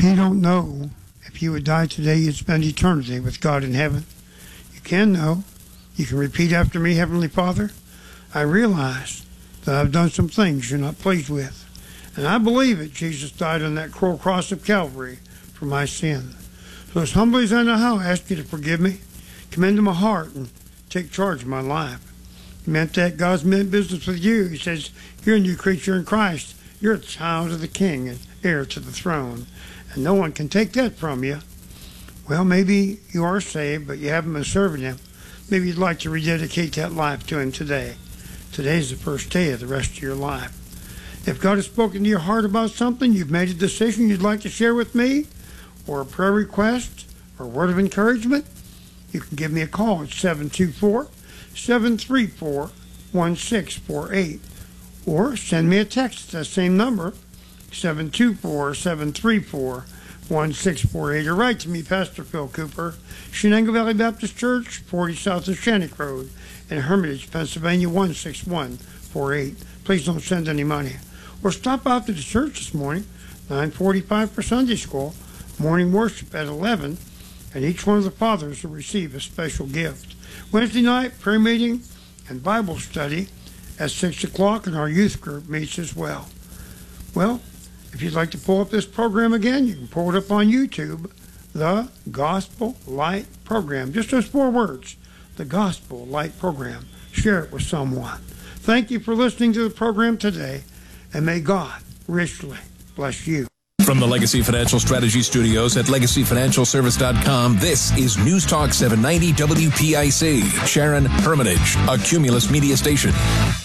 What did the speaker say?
Maybe you don't know if you would die today, you'd spend eternity with God in heaven. You can know. You can repeat after me, Heavenly Father, I realize that I've done some things you're not pleased with. And I believe that Jesus died on that cruel cross of Calvary for my sin. So as humbly as I know how, I ask you to forgive me, come into my heart, and take charge of my life. He meant that God's meant business with you. He says, you're a new creature in Christ. You're a child of the King and heir to the throne. And no one can take that from you. Well, maybe you are saved, but you haven't been serving Him. Maybe you'd like to rededicate that life to Him today. Today's the first day of the rest of your life. If God has spoken to your heart about something, you've made a decision you'd like to share with me, or a prayer request, or a word of encouragement, you can give me a call at 724-734-1648, or send me a text at that same number, 724-734-1648, or write to me, Pastor Phil Cooper, Shenango Valley Baptist Church, 40 South of Shannick Road, in Hermitage, Pennsylvania, 16148. Please don't send any money. Or stop out to the church this morning, 9:45 for Sunday school, morning worship at 11, and each one of the fathers will receive a special gift. Wednesday night, prayer meeting and Bible study at 6 o'clock, and our youth group meets as well. Well, if you'd like to pull up this program again, you can pull it up on YouTube, The Gospel Light Program. Just those 4 words, The Gospel Light Program. Share it with someone. Thank you for listening to the program today, and may God richly bless you. From the Legacy Financial Strategy Studios at LegacyFinancialService.com, this is News Talk 790 WPIC, Sharon, Hermitage, a Cumulus Media station.